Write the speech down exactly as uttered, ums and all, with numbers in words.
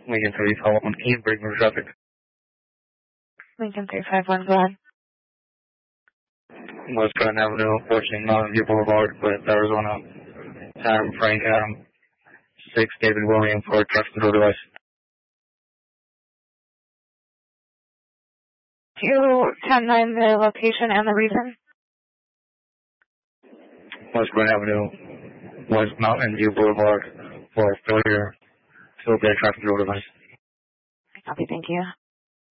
Lincoln three five one, Ian Brinkman traffic. Lincoln three five one, go ahead. West Grand Avenue, approaching Mountain View Boulevard with Arizona. Adam Frank Adam, six David William for traffic control device. two ten nine the location and the reason? West Grand Avenue, West Mountain View Boulevard for failure to obey traffic control device. Copy, thank you.